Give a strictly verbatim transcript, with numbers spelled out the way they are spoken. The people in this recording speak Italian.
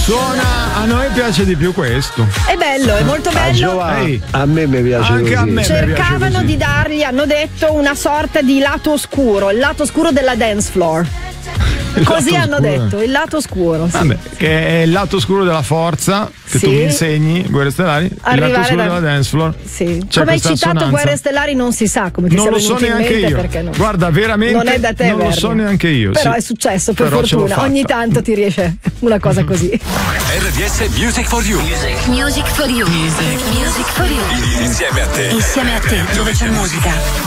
Suona, a noi piace di più questo. È bello, è molto bello. Giovanni, a me mi piace Anche così. a me. Cercavano così. di dargli, hanno detto, una sorta di lato oscuro, il lato oscuro della dance floor. Il Così lato hanno oscuro. detto, il lato oscuro. Sì. Vabbè, che è il lato oscuro della forza che Sì. tu mi insegni, Guerre Stellari, il Arrivare lato oscuro da- della dance floor. Sì. C'è Come hai questa citato assonanza. Guerre Stellari non si sa come ti Non sia lo so venuto in neanche mente io. perché non, Guarda, veramente non è da te, non lo Verdi. so neanche io. Però sì. è successo, per Però ce l'ho fortuna. Ogni fatta. tanto ti riesce una cosa così. R D S Music for You. Music for you. Music for you. Insieme a te. Insieme a te, dove c'è musica.